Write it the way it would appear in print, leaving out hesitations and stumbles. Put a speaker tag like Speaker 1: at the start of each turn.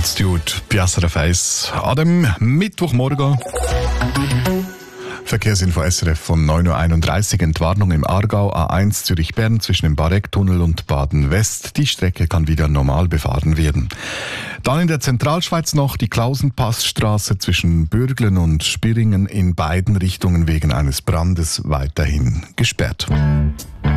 Speaker 1: Altitude bei SRF 1 an dem Mittwochmorgen. Verkehrsinfo SRF von 9.31 Uhr. Entwarnung im Aargau, A1 Zürich-Bern zwischen dem Barecktunnel und Baden-West. Die Strecke kann wieder normal befahren werden. Dann in der Zentralschweiz noch die Klausenpassstraße zwischen Bürglen und Spiringen in beiden Richtungen wegen eines Brandes weiterhin gesperrt.